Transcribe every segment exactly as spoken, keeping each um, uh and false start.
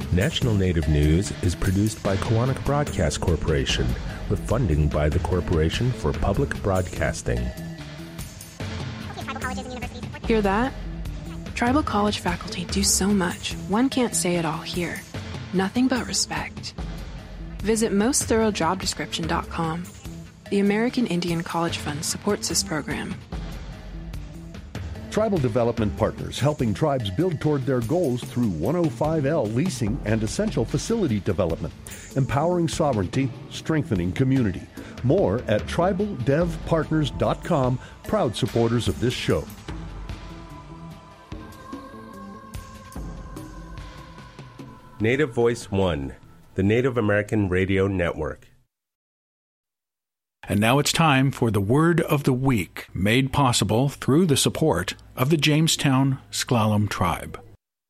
National Native News is produced by Koahnic Broadcast Corporation with funding by the Corporation for Public Broadcasting. Hear that? Tribal college faculty do so much, one can't say it all here. Nothing but respect. Visit most thorough job description dot com. The American Indian College Fund supports this program. Tribal Development Partners, helping tribes build toward their goals through one oh five L leasing and essential facility development, empowering sovereignty, strengthening community. More at tribal dev partners dot com, proud supporters of this show. Native Voice One, the Native American Radio Network. And now it's time for the Word of the Week, made possible through the support of the Jamestown S'Klallam Tribe.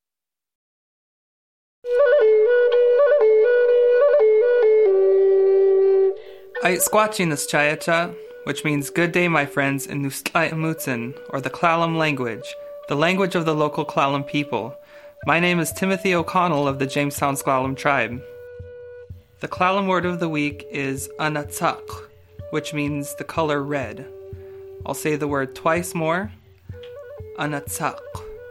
I squatching this chayacha, which means good day, my friends, in Nustla'imutsin, or the Klallam language, the language of the local Klallam people. My name is Timothy O'Connell of the Jamestown S'Klallam Tribe. The Klallam word of the week is anatsak, which means the color red. I'll say the word twice more. Anatsak.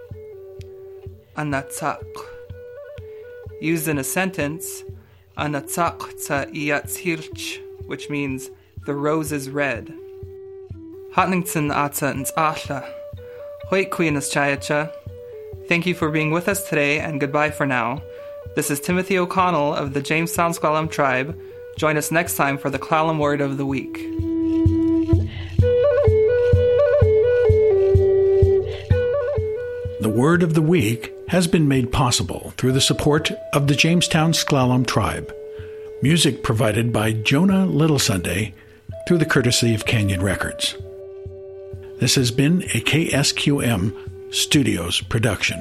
Anatsak. Used in a sentence, anatsak tsa iyatzhirch, which means the rose is red. Hatningtsen atsa nts'ahla. Hoit queenas chayacha. Thank you for being with us today, and goodbye for now. This is Timothy O'Connell of the Jamestown S'Klallam Tribe. Join us next time for the Klallam Word of the Week. The Word of the Week has been made possible through the support of the Jamestown S'Klallam Tribe. Music provided by Jonah Little Sunday through the courtesy of Canyon Records. This has been a K S Q M Studios production.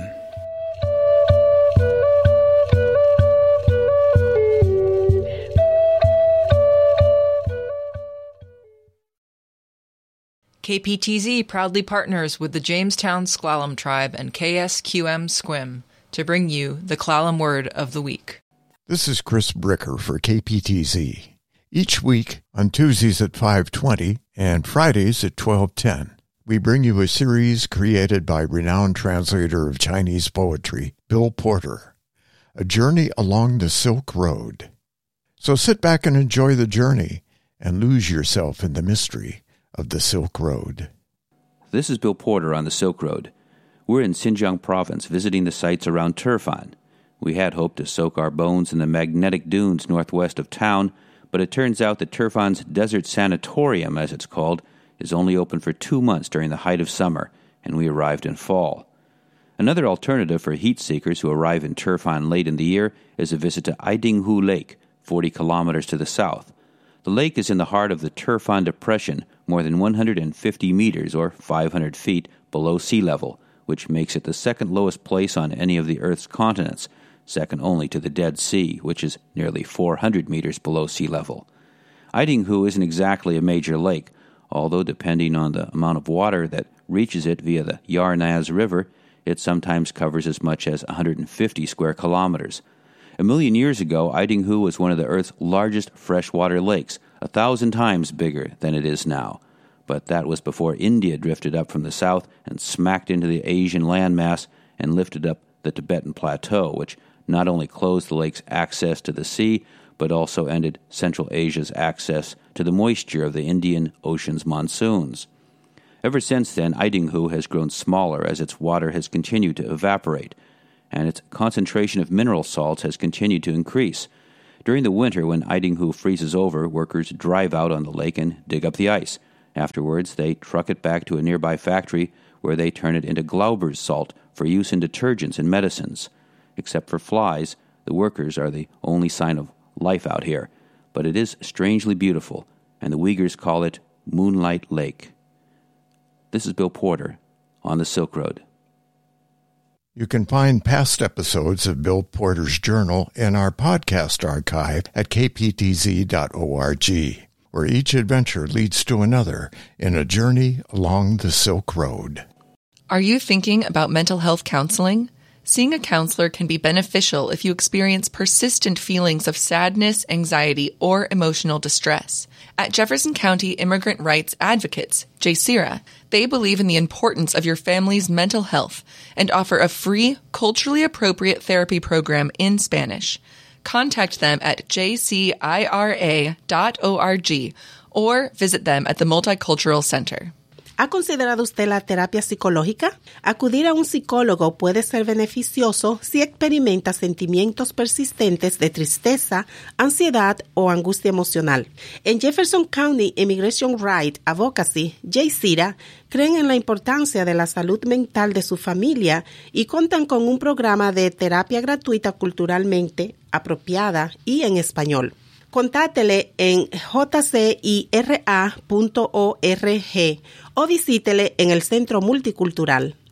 K P T Z proudly partners with the Jamestown S'Klallam Tribe and K S Q M Squim to bring you the Klallam Word of the Week. This is Chris Bricker for K P T Z. Each week, on Tuesdays at five twenty and Fridays at twelve ten, we bring you a series created by renowned translator of Chinese poetry, Bill Porter, A Journey Along the Silk Road. So sit back and enjoy the journey and lose yourself in the mystery of the Silk Road. This is Bill Porter on the Silk Road. We're in Xinjiang Province visiting the sites around Turfan. We had hoped to soak our bones in the magnetic dunes northwest of town, but it turns out that Turfan's Desert Sanatorium, as it's called, is only open for two months during the height of summer, and we arrived in fall. Another alternative for heat seekers who arrive in Turfan late in the year is a visit to Aidinghu Lake, forty kilometers to the south. The lake is in the heart of the Turfan Depression, more than one hundred fifty meters, or five hundred feet, below sea level, which makes it the second lowest place on any of the Earth's continents, second only to the Dead Sea, which is nearly four hundred meters below sea level. Aidinghu isn't exactly a major lake, although depending on the amount of water that reaches it via the Yarnaz River, it sometimes covers as much as one hundred fifty square kilometers. A million years ago, Aidinghu was one of the Earth's largest freshwater lakes, a thousand times bigger than it is now. But that was before India drifted up from the south and smacked into the Asian landmass and lifted up the Tibetan Plateau, which not only closed the lake's access to the sea, but also ended Central Asia's access to the moisture of the Indian Ocean's monsoons. Ever since then, Aidinghu has grown smaller as its water has continued to evaporate, and its concentration of mineral salts has continued to increase. During the winter, when Aidinghu freezes over, workers drive out on the lake and dig up the ice. Afterwards, they truck it back to a nearby factory where they turn it into Glauber's salt for use in detergents and medicines. Except for flies, the workers are the only sign of life out here, but it is strangely beautiful, and the Uyghurs call it Moonlight Lake. This is Bill Porter on the Silk Road. You can find past episodes of Bill Porter's Journal in our podcast archive at k p t z dot org, where each adventure leads to another in a journey along the Silk Road. Are you thinking about mental health counseling? Seeing a counselor can be beneficial if you experience persistent feelings of sadness, anxiety, or emotional distress. At Jefferson County Immigrant Rights Advocates, J C I R A, they believe in the importance of your family's mental health and offer a free, culturally appropriate therapy program in Spanish. Contact them at j c i r a dot org or visit them at the Multicultural Center. ¿Ha considerado usted la terapia psicológica? Acudir a un psicólogo puede ser beneficioso si experimenta sentimientos persistentes de tristeza, ansiedad o angustia emocional. En Jefferson County Immigration Rights Advocacy, J C I R A, creen en la importancia de la salud mental de su familia y cuentan con un programa de terapia gratuita culturalmente apropiada y en español. Contátele en j c i r a punto org o visítele en el Centro Multicultural.